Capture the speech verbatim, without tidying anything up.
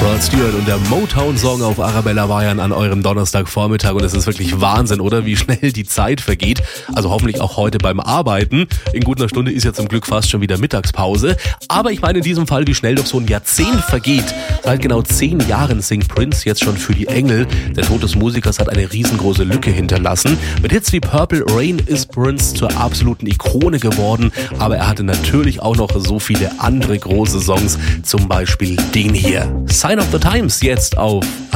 Rod Stewart und der Motown-Song auf Arabella Bayern an eurem Donnerstagvormittag. Und es ist wirklich Wahnsinn, oder? Wie schnell die Zeit vergeht. Also hoffentlich auch heute beim Arbeiten. In guter Stunde ist ja zum Glück fast schon wieder Mittagspause. Aber ich meine in diesem Fall, wie schnell doch so ein Jahrzehnt vergeht. Seit genau zehn Jahren singt Prince jetzt schon für die Engel. Der Tod des Musikers hat eine riesengroße Lücke hinterlassen. Mit Hits wie Purple Rain ist Prince zur absoluten Ikone geworden. Aber er hatte natürlich auch noch so viele andere große Songs. Zum Beispiel den hier. Sign of the Times jetzt auf